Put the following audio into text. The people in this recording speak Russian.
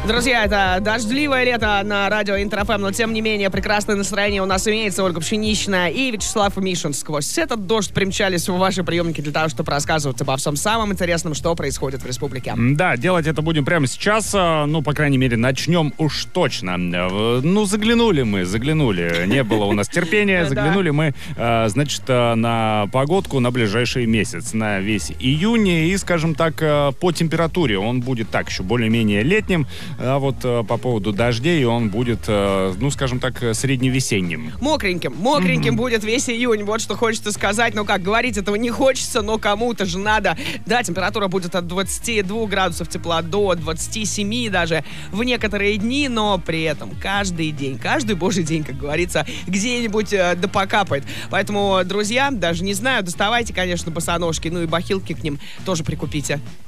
Друзья, это дождливое лето на радио Интер-ФМ, но тем не менее прекрасное настроение у нас имеется. Ольга Пшеничная и Вячеслав Мишин сквозь этот дождь примчались в ваши приемники для того, чтобы рассказывать обо всем самом интересном, что происходит в республике. Да, делать это будем прямо сейчас, ну, по крайней мере, начнем уж точно. Ну, заглянули. Не было у нас терпения, заглянули мы, значит, на погодку на ближайший месяц, на весь июнь, и, скажем так, по температуре он будет так, еще более-менее летним. А вот по поводу дождей он будет, ну, скажем так, средневесенним. Мокреньким будет весь июнь. Вот что хочется сказать. Ну, как говорить, этого не хочется, но кому-то же надо. Да, температура будет от 22 градусов тепла до 27 даже в некоторые дни, но при этом каждый день, каждый божий день, как говорится, где-нибудь да покапает. Поэтому, друзья, даже не знаю, доставайте, конечно, босоножки, ну и бахилки к ним тоже прикупите.